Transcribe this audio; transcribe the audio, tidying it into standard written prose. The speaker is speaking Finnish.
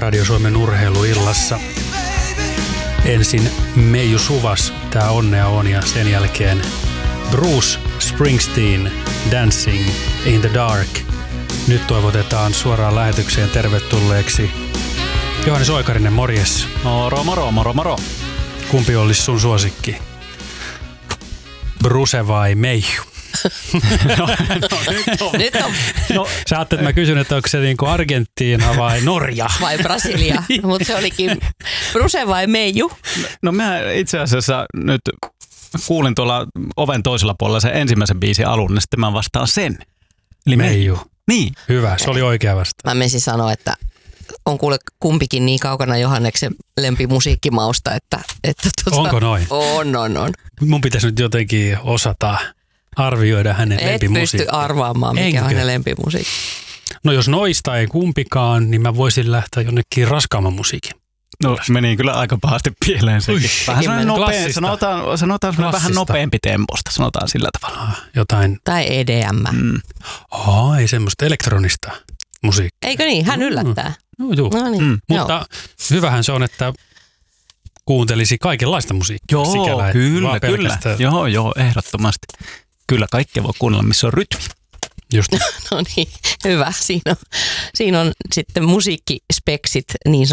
Radio Suomen urheiluillassa. Ensin Meiju Suvas, tää onnea on, ja sen jälkeen Bruce Springsteen, Dancing in the Dark. Nyt toivotetaan suoraan lähetykseen tervetulleeksi Johannes Oikarinen, morjes. Moro, moro, moro, moro. Kumpi olisi sun suosikki? Bruce vai Meiju? Nyt on. No, sä ajattelet, että mä kysyn, että onko se niinku Argentiina vai Norja? Vai Brasilia, mutta se olikin Bruce vai Meiju? No mä itse asiassa nyt kuulin tuolla oven toisella puolella sen ensimmäisen biisin alun, niin sitten mä vastaan sen. Eli Meiju. Niin. Hyvä, se oli oikea vastaus. Mä menisin sanoa, että on kuule kumpikin niin kaukana Johanneksen lempimusiikkimausta, että Onko noin? On. Mun pitäisi nyt jotenkin osata arvioida hänen lempimusiikkia. Et pysty arvaamaan, mikä on hänen lempimusiikki. No jos noista ei kumpikaan, niin mä voisin lähteä jonnekin raskaamman musiikin. No meni kyllä aika pahasti pieleen sekin. Vähän sanotaan vähän nopeampi temposta, sanotaan sillä tavalla. Jotain. Tai EDM. Ei semmoista elektronista musiikkia. Eikö niin? Hän yllättää. Joo. No niin. Mutta hyvähän se on, että kuuntelisi kaikenlaista musiikkia. Joo, Sikällä, kyllä. Joo, ehdottomasti. Kyllä kaikkea voi kuunnella, missä on rytmi. Just. No niin, hyvä. Siinä on sitten musiikkispeksit niin